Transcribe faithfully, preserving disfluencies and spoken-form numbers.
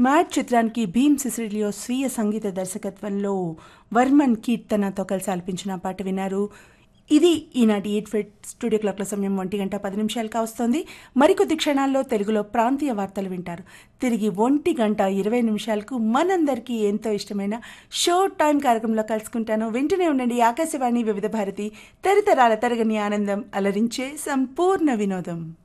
Mad చిత్రానికి భీమ్ సిసిలియో స్వీయ సంగీత దర్శకత్వంలో వర్మన్ కీర్తనతో కలిసి ఆలపించిన పాట విన్నారు. ఇది ఈనాటి ఎయిట్ ఫిట్ స్టూడియో క్లాక్ల సమయం ఒంటి గంట పది నిమిషాలు కావస్తోంది. మరికొద్ది క్షణాల్లో తెలుగులో ప్రాంతీయ వార్తలు వింటారు. తిరిగి ఒంటి గంట ఇరవై నిమిషాలకు మనందరికీ ఎంతో ఇష్టమైన షో టైం కార్యక్రమంలో కలుసుకుంటాను. వింటూనే ఉండండి ఆకాశవాణి వివిధ భారతి, తరతరాల తరగని ఆనందం, అలరించే సంపూర్ణ వినోదం.